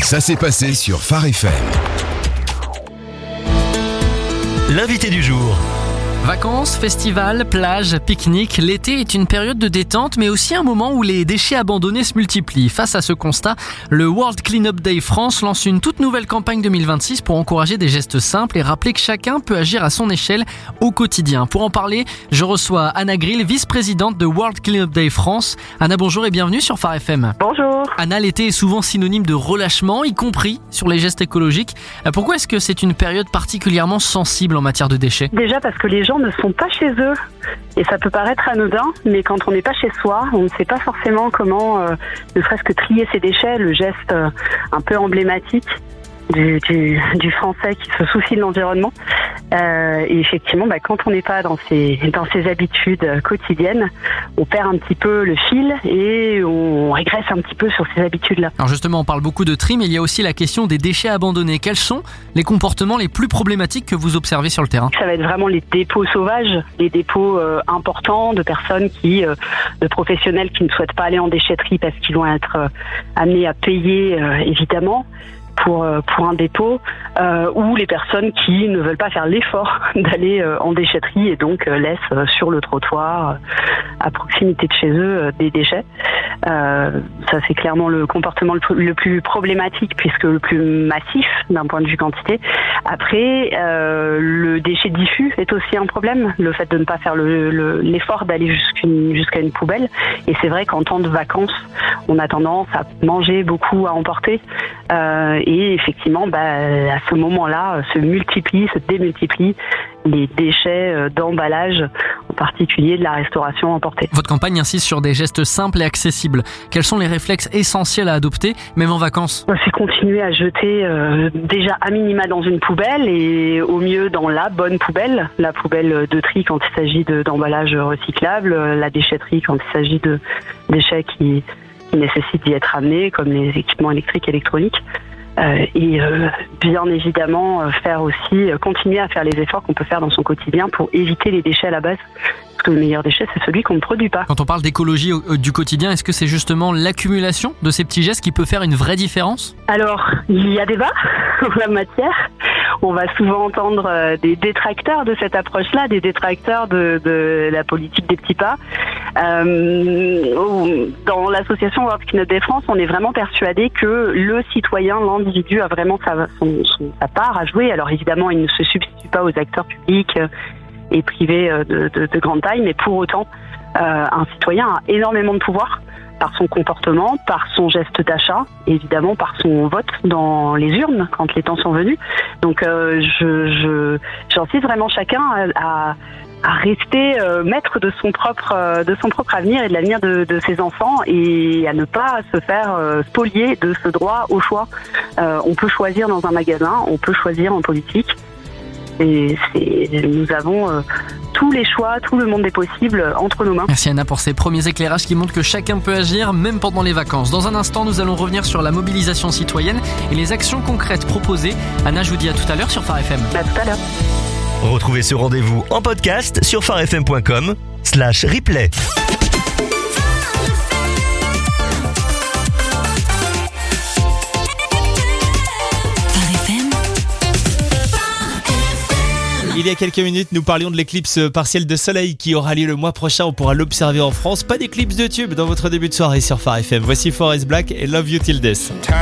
Ça s'est passé sur Phare FM. L'invité du jour. Vacances, festivals, plages, pique-niques, l'été est une période de détente mais aussi un moment où les déchets abandonnés se multiplient. Face à ce constat, le World Cleanup Day France lance une toute nouvelle campagne 2026 pour encourager des gestes simples et rappeler que chacun peut agir à son échelle au quotidien. Pour en parler, je reçois Anna Grill, vice-présidente de World Cleanup Day France. Anna, bonjour et bienvenue sur Phare FM. Bonjour. Anna, l'été est souvent synonyme de relâchement, y compris sur les gestes écologiques. Pourquoi est-ce que c'est une période particulièrement sensible en matière de déchets ? Déjà parce que les gens ne sont pas chez eux et ça peut paraître anodin, mais quand on n'est pas chez soi, on ne sait pas forcément comment, ne serait-ce que trier ses déchets, le geste un peu emblématique du Français qui se soucie de l'environnement. Et effectivement, quand on n'est pas dans ses habitudes quotidiennes, on perd un petit peu le fil et on régresse un petit peu sur ces habitudes-là. Alors justement, on parle beaucoup de tri, mais il y a aussi la question des déchets abandonnés. Quels sont les comportements les plus problématiques que vous observez sur le terrain ? Ça va être vraiment les dépôts sauvages, les dépôts importants de personnes de professionnels qui ne souhaitent pas aller en déchetterie parce qu'ils vont être amenés à payer évidemment pour un dépôt, ou les personnes qui ne veulent pas faire l'effort d'aller en déchetterie et donc laissent sur le trottoir à proximité de chez eux des déchets. Ça c'est clairement le comportement le plus problématique puisque le plus massif d'un point de vue quantité. Après, le déchet diffus est aussi un problème, le fait de ne pas faire l'effort d'aller jusqu'à une poubelle. Et c'est vrai qu'en temps de vacances, on a tendance à manger beaucoup, à emporter. Et effectivement, à ce moment-là, se démultiplient les déchets d'emballage, en particulier de la restauration emportée. Votre campagne insiste sur des gestes simples et accessibles. Quels sont les réflexes essentiels à adopter, même en vacances ? C'est continuer à jeter déjà à minima dans une poubelle et au mieux dans la bonne poubelle, la poubelle de tri quand il s'agit d'emballage recyclable, la déchetterie quand il s'agit de déchets qui nécessitent d'y être amenés, comme les équipements électriques et électroniques. Et bien évidemment continuer à faire les efforts qu'on peut faire dans son quotidien pour éviter les déchets à la base. Parce que le meilleur déchet, c'est celui qu'on ne produit pas. Quand on parle d'écologie du quotidien, est-ce que c'est justement l'accumulation de ces petits gestes qui peut faire une vraie différence ? Alors, il y a débat en la matière. On va souvent entendre des détracteurs de cette approche-là, des détracteurs de la politique des petits pas. Dans l'association World Cleanup Day France, on est vraiment persuadé que le citoyen, l'individu a vraiment sa part à jouer. Alors évidemment, il ne se substitue pas aux acteurs publics et privés de grande taille, mais pour autant, un citoyen a énormément de pouvoir par son comportement, par son geste d'achat, et évidemment par son vote dans les urnes quand les temps sont venus. Donc j'insiste vraiment chacun à rester maître de son propre avenir et de l'avenir de ses enfants et à ne pas se faire spolier de ce droit au choix. On peut choisir dans un magasin, on peut choisir en politique. Et nous avons tous les choix, tout le monde des possibles entre nos mains. Merci Anna pour ces premiers éclairages qui montrent que chacun peut agir, même pendant les vacances. Dans un instant, nous allons revenir sur la mobilisation citoyenne et les actions concrètes proposées. Anna, je vous dis à tout à l'heure sur Phare FM. À tout à l'heure. Retrouvez ce rendez-vous en podcast sur pharefm.com/replay. Il y a quelques minutes, nous parlions de l'éclipse partielle de soleil qui aura lieu le mois prochain. On pourra l'observer en France. Pas d'éclipse de tube dans votre début de soirée sur Phare FM. Voici Forest Black et Love You Till Death.